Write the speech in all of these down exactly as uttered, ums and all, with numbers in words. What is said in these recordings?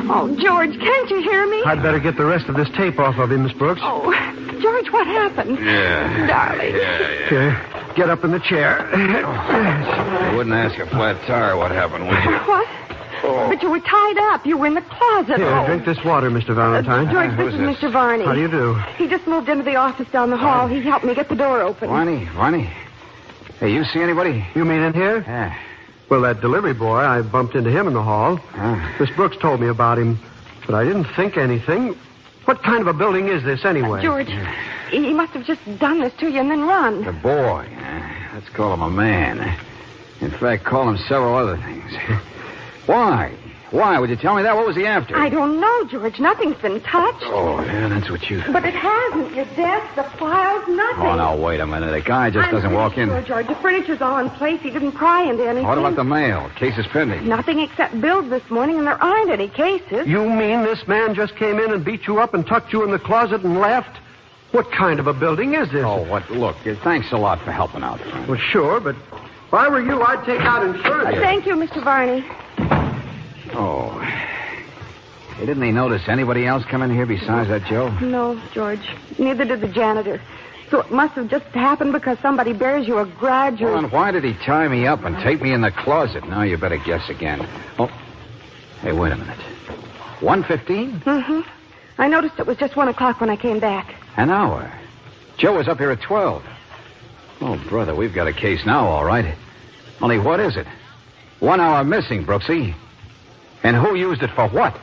Oh, George, can't you hear me? I'd better get the rest of this tape off of him, Miss Brooks. Oh, George, what happened? Yeah. Darling. Yeah, yeah. Here, get up in the chair. You wouldn't ask a flat tire what happened, would you? What? Oh. But you were tied up. You were in the closet. Here, oh. drink this water, Mister Valentine. Uh, George, Uh, this who's is this? Mister Varney. How do you do? He just moved into the office down the hall. He helped me get the door open. Ronnie, Ronnie. Hey, you see anybody? You mean in here? Yeah. Well, that delivery boy, I bumped into him in the hall. Huh? Miss Brooks told me about him, but I didn't think anything. What kind of a building is this, anyway? Uh, George, he must have just done this to you and then run. The boy. Uh, let's call him a man. In fact, call him several other things. Why? Why? Would you tell me that? What was he after? I don't know, George. Nothing's been touched. Oh, yeah, that's what you think. But it hasn't. Your desk, the files, nothing. Oh, now, wait a minute. A guy just I'm doesn't pretty walk in. sure, George. The furniture's all in place. He didn't pry into anything. What about the mail? Case is pending. Nothing except bills this morning, and there aren't any cases. You mean this man just came in and beat you up and tucked you in the closet and left? What kind of a building is this? Oh, what? Look, uh, thanks a lot for helping out, friend. Well, sure, but if I were you, I'd take out insurance. Thank you, Mister Varney. Oh. Hey, didn't he notice anybody else come in here besides that Joe? No, George. Neither did the janitor. So it must have just happened because somebody bears you a grudge or... Well, and why did he tie me up and take me in the closet? Now you better guess again. Oh, hey, wait a minute. one fifteen? Mm-hmm. I noticed it was just one o'clock when I came back. An hour. Joe was up here at twelve. Oh, brother, we've got a case now, all right. Only what is it? One hour missing, Brooksy. And who used it for what?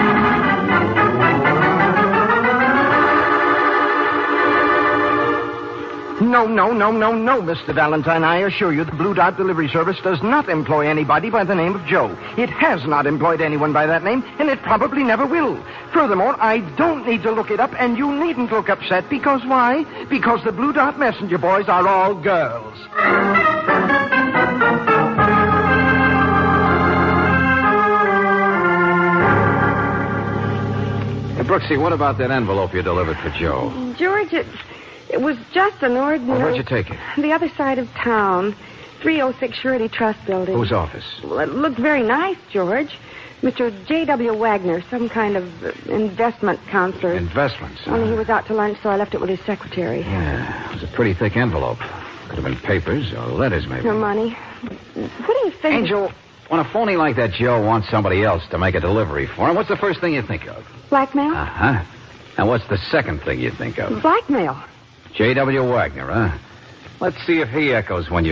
No, no, no, no, no, Mister Valentine. I assure you the Blue Dot Delivery Service does not employ anybody by the name of Joe. It has not employed anyone by that name, and it probably never will. Furthermore, I don't need to look it up, and you needn't look upset, because why? Because the Blue Dot Messenger boys are all girls. Hey, Brooksy, what about that envelope you delivered for Joe? George, it, it was just an ordinary... Well, where'd you take it? The other side of town. three oh six Surety Trust Building. Whose office? Well, it looked very nice, George. Mister J W. Wagner, some kind of uh, investment counselor. Investments. huh? Only he was out to lunch, so I left it with his secretary. Yeah, it was a pretty thick envelope. Could have been papers or letters, maybe. Your money. What do you think? Angel, when a phony like that Joe wants somebody else to make a delivery for him, what's the first thing you think of? Blackmail? Uh-huh. And what's the second thing you think of? Blackmail. J W. Wagner, huh? Let's see if he echoes when you